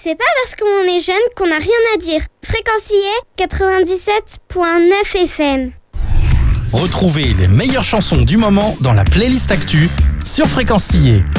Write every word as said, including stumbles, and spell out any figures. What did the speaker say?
C'est pas parce qu'on est jeune qu'on n'a rien à dire. Fréquencier quatre-vingt-dix-sept point neuf F M. Retrouvez les meilleures chansons du moment dans la playlist Actu sur Fréquencier.